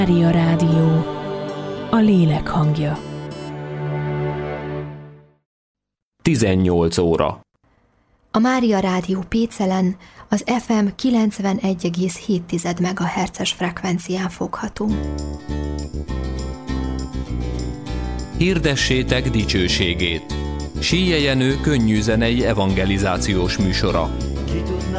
Mária Rádió, a lélek hangja. 18 óra. A Mária Rádió Pécelen az FM 91,7 MHz-es frekvencián fogható. Hirdessétek dicsőségét. Síje Jenő könnyű zenei evangelizációs műsora. Ki tudná